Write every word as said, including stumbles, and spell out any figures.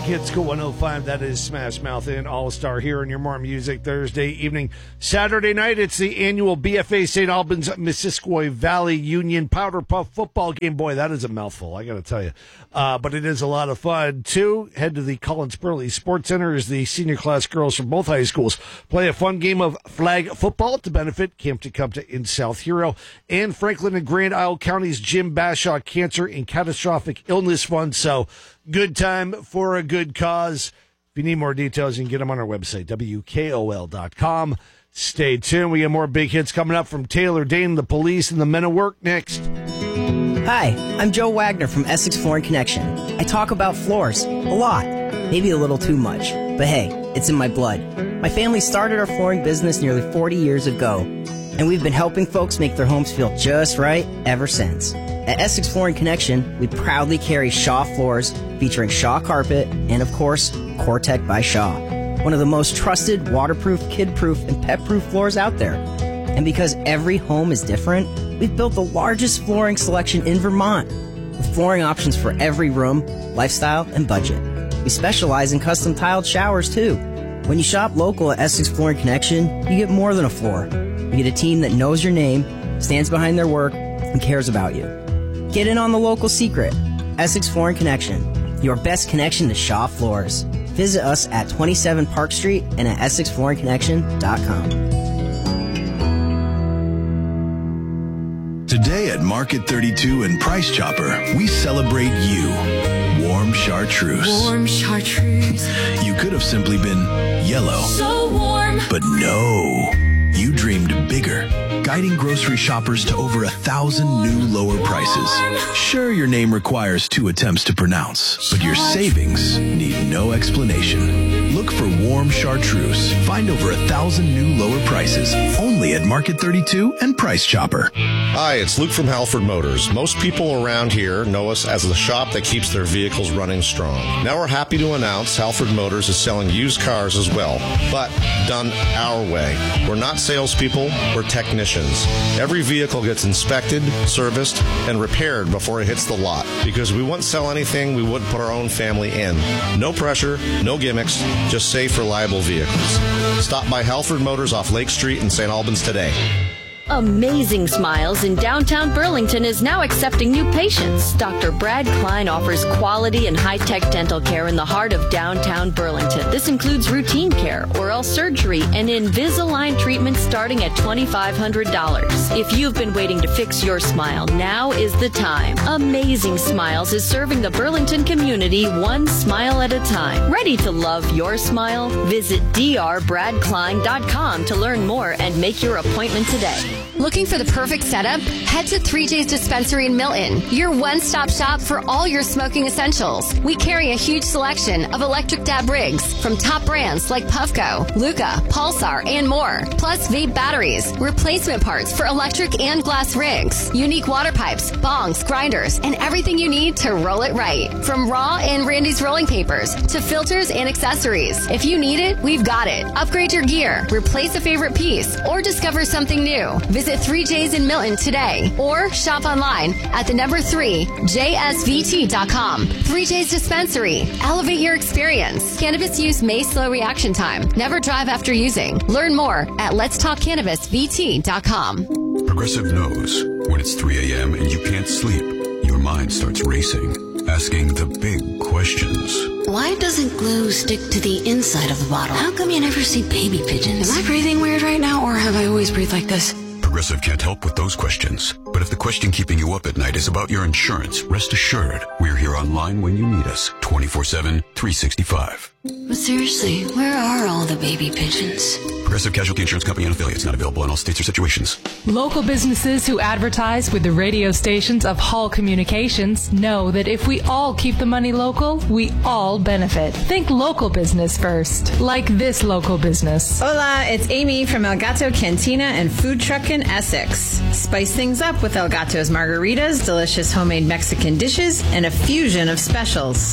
Hits Go one oh five. That is Smash Mouth and All-Star here in your More Music Thursday evening. Saturday night, it's the annual B F A Saint Albans Missisquoi Valley Union Powder Puff football game. Boy, that is a mouthful, I got to tell you. Uh, but it is a lot of fun, too. Head to the Collins Burley Sports Center as the senior class girls from both high schools play a fun game of flag football to benefit Camp Tecumseh in South Hero and Franklin and Grand Isle County's Jim Bashaw Cancer and Catastrophic Illness Fund. So, good time for a good cause. If you need more details, you can get them on our website, W K O L dot com. Stay tuned. We have more big hits coming up from Taylor Dane, the Police, and the Men at Work next. Hi, I'm Joe Wagner from Essex Flooring Connection. I talk about floors a lot, maybe a little too much, but hey, it's in my blood. My family started our flooring business nearly forty years ago, and we've been helping folks make their homes feel just right ever since. At Essex Flooring Connection, we proudly carry Shaw floors featuring Shaw carpet and, of course, Core-Tec by Shaw, one of the most trusted waterproof, kid-proof, and pet-proof floors out there. And because every home is different, we've built the largest flooring selection in Vermont, with flooring options for every room, lifestyle, and budget. We specialize in custom tiled showers, too. When you shop local at Essex Flooring Connection, you get more than a floor. You get a team that knows your name, stands behind their work, and cares about you. Get in on the local secret. Essex Flooring Connection, your best connection to Shaw floors. Visit us at twenty-seven Park Street and at essex flooring connection dot com. Today at Market thirty-two and Price Chopper, we celebrate you. Warm chartreuse. Warm chartreuse. You could have simply been yellow. So warm. But no. You dreamed bigger, guiding grocery shoppers to over a thousand new lower prices. Sure, your name requires two attempts to pronounce, but your savings need no explanation. Look for Warm Chartreuse. Find over a thousand new lower prices only at Market thirty-two and Price Chopper. Hi, it's Luke from Halford Motors. Most people around here know us as the shop that keeps their vehicles running strong. Now we're happy to announce Halford Motors is selling used cars as well, but done our way. We're not salespeople, we're technicians. Every vehicle gets inspected, serviced, and repaired before it hits the lot, because we wouldn't sell anything we wouldn't put our own family in. No pressure, no gimmicks, just safe, reliable vehicles. Stop by Halford Motors off Lake Street in Saint Albans today. Amazing Smiles in downtown Burlington is now accepting new patients. Doctor Brad Klein offers quality and high-tech dental care in the heart of downtown Burlington. This includes routine care, oral surgery, and Invisalign treatment starting at twenty-five hundred dollars. If you've been waiting to fix your smile, now is the time. Amazing Smiles is serving the Burlington community one smile at a time. Ready to love your smile? Visit d r brad klein dot com to learn more and make your appointment today. Looking for the perfect setup? Head to three J's Dispensary in Milton, your one-stop shop for all your smoking essentials. We carry a huge selection of electric dab rigs from top brands like Puffco, Luca, Pulsar, and more. Plus vape batteries, replacement parts for electric and glass rigs, unique water pipes, bongs, grinders, and everything you need to roll it right. From Raw and Randy's rolling papers to filters and accessories. If you need it, we've got it. Upgrade your gear, replace a favorite piece, or discover something new. Visit three J's in Milton today or shop online at the number three, J S V T dot com. three J's Dispensary. Elevate your experience. Cannabis use may slow reaction time. Never drive after using. Learn more at lets talk cannabis v t dot com. Progressive knows when it's three a.m. and you can't sleep, your mind starts racing, asking the big questions. Why doesn't glue stick to the inside of the bottle? How come you never see baby pigeons? Am I breathing weird right now, or have I always breathed like this? Progressive can't help with those questions. But if the question keeping you up at night is about your insurance, rest assured, we're here online when you need us, twenty-four seven, three sixty-five. But seriously, where are all the baby pigeons? Progressive Casualty Insurance Company and affiliates, not available in all states or situations. Local businesses who advertise with the radio stations of Hall Communications know that if we all keep the money local, we all benefit. Think local business first, like this local business. Hola, it's Amy from El Gato Cantina and Food Truck in Essex. Spice things up with El Gato's margaritas, delicious homemade Mexican dishes, and a fusion of specials.